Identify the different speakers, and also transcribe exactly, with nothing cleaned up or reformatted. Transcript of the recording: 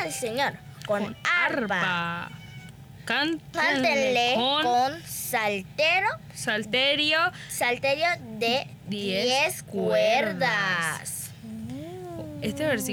Speaker 1: al Señor con,
Speaker 2: con
Speaker 1: arpa.
Speaker 2: arpa. Cántenle
Speaker 1: Cántenle
Speaker 2: con,
Speaker 1: con saltero,
Speaker 2: salterio,
Speaker 1: salterio de
Speaker 2: diez
Speaker 1: diez
Speaker 2: cuerdas.
Speaker 1: cuerdas.
Speaker 2: Este versículo